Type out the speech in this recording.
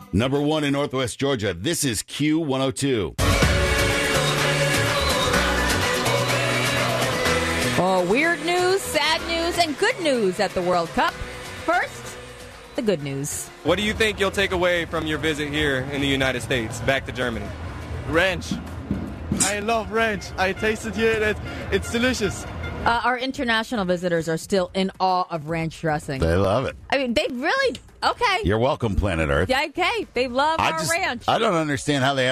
Number 1 in Northwest Georgia. This is Q102. Oh, weird news, sad news, and good news at the World Cup. First, the good news. What do you think you'll take away from your visit here in the United States, back to Germany? Ranch. I love ranch. I tasted here. It's delicious. Our international visitors are still in awe of ranch dressing. They love it. I mean, they really, okay. You're welcome, Planet Earth. Yeah, okay. They love our ranch. I don't understand how they